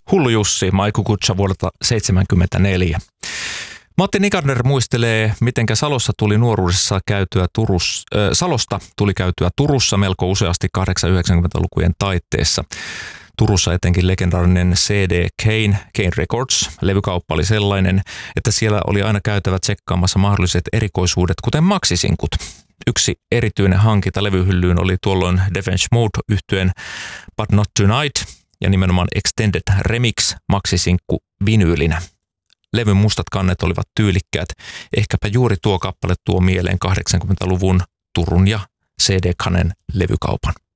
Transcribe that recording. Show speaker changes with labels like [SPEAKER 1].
[SPEAKER 1] Hullu Jussi, Maiku Kutsa vuodelta 1974. Matti Nikander muistelee, mitenkä Salosta tuli käytyä Turussa melko useasti 890-lukujen taitteessa. Turussa etenkin legendaarinen CD Kane Records, levykauppa oli sellainen, että siellä oli aina käytävä tsekkaamassa mahdolliset erikoisuudet, kuten maksisinkut. Yksi erityinen hankinta levyhyllyyn oli tuolloin Depeche Mode -yhtyeen But Not Tonight ja nimenomaan Extended Remix maksisinkku vinyylinä. Levyn mustat kannet olivat tyylikkäät, ehkäpä juuri tuo kappale tuo mieleen 80-luvun Turun ja CD Kanen levykaupan.